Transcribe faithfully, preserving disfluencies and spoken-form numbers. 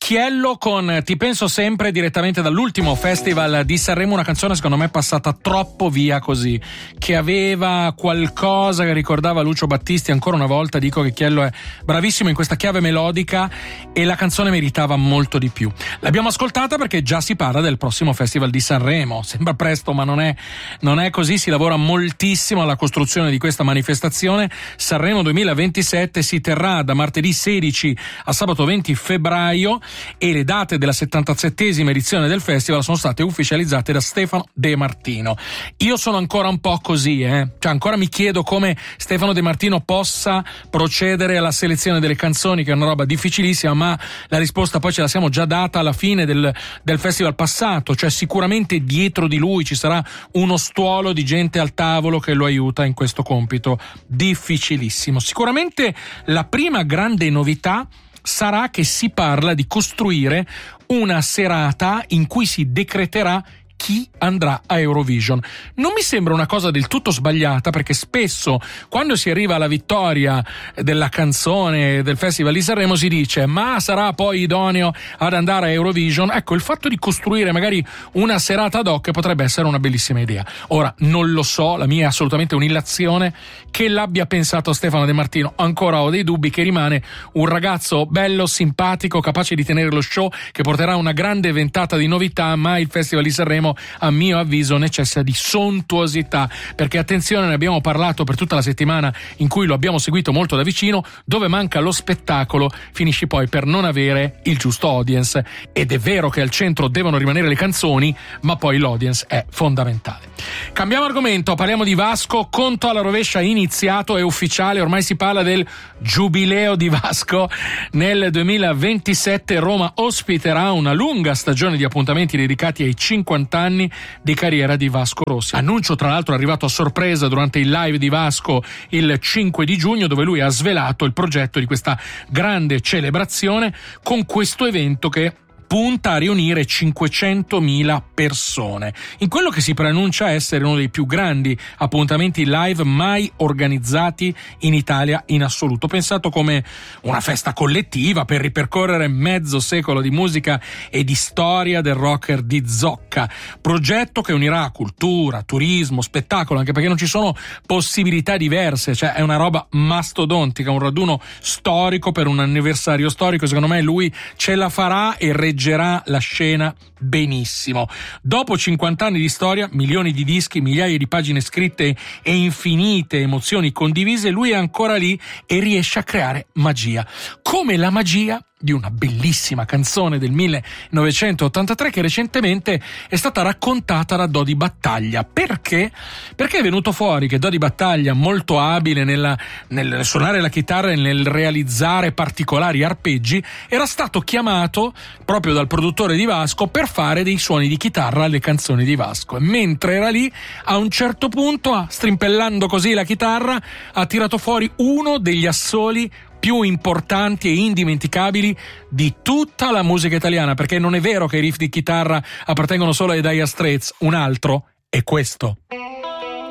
Chiello con Ti penso sempre, direttamente dall'ultimo festival di Sanremo, una canzone secondo me passata troppo via così, che aveva qualcosa che ricordava Lucio Battisti. Ancora una volta dico che Chiello è bravissimo in questa chiave melodica e la canzone meritava molto di più. L'abbiamo ascoltata perché già si parla del prossimo festival di Sanremo, sembra presto ma non è, non è così, si lavora moltissimo alla costruzione di questa manifestazione. Sanremo duemilaventisette si terrà da martedì sedici a sabato venti febbraio e le date della settantasettesima edizione del festival sono state ufficializzate da Stefano De Martino. Io sono ancora un po' così, eh? Cioè ancora mi chiedo come Stefano De Martino possa procedere alla selezione delle canzoni, che è una roba difficilissima, ma la risposta poi ce la siamo già data alla fine del, del festival passato, cioè sicuramente dietro di lui ci sarà uno stuolo di gente al tavolo che lo aiuta in questo compito difficilissimo. Sicuramente la prima grande novità sarà che si parla di costruire una serata in cui si decreterà chi andrà a Eurovision. Non mi sembra una cosa del tutto sbagliata, perché spesso quando si arriva alla vittoria della canzone del Festival di Sanremo si dice ma sarà poi idoneo ad andare a Eurovision. Ecco, il fatto di costruire magari una serata ad hoc potrebbe essere una bellissima idea. Ora non lo so, la mia è assolutamente un'illazione, che l'abbia pensato Stefano De Martino ancora ho dei dubbi, che rimane un ragazzo bello, simpatico, capace di tenere lo show, che porterà una grande ventata di novità, ma il Festival di Sanremo a mio avviso necessita di sontuosità, perché attenzione, ne abbiamo parlato per tutta la settimana in cui lo abbiamo seguito molto da vicino, dove manca lo spettacolo finisci poi per non avere il giusto audience. Ed è vero che al centro devono rimanere le canzoni, ma poi l'audience è fondamentale. Cambiamo argomento, parliamo di Vasco. Conto alla rovescia iniziato, è ufficiale, ormai si parla del giubileo di Vasco. Nel duemilaventisette Roma ospiterà una lunga stagione di appuntamenti dedicati ai cinquanta anni di carriera di Vasco Rossi. Annuncio tra l'altro arrivato a sorpresa durante il live di Vasco il cinque di giugno, dove lui ha svelato il progetto di questa grande celebrazione con questo evento che punta a riunire cinquecentomila persone in quello che si preannuncia essere uno dei più grandi appuntamenti live mai organizzati in Italia in assoluto, pensato come una festa collettiva per ripercorrere mezzo secolo di musica e di storia del rocker di Zocca. Progetto che unirà cultura, turismo, spettacolo, anche perché non ci sono possibilità diverse, cioè è una roba mastodontica, un raduno storico per un anniversario storico. Secondo me lui ce la farà e reggerà la scena benissimo. Dopo cinquanta anni di storia, milioni di dischi, migliaia di pagine scritte e infinite emozioni condivise, lui è ancora lì e riesce a creare magia, come la magia di una bellissima canzone del millenovecentottantatré che recentemente è stata raccontata da Dodi Battaglia. Perché? Perché è venuto fuori che Dodi Battaglia, molto abile nella, nel suonare la chitarra e nel realizzare particolari arpeggi, era stato chiamato proprio dal produttore di Vasco per fare dei suoni di chitarra alle canzoni di Vasco, e mentre era lì a un certo punto, strimpellando così la chitarra, ha tirato fuori uno degli assoli più importanti e indimenticabili di tutta la musica italiana, perché non è vero che i riff di chitarra appartengono solo ai Dire Straits, un altro è questo.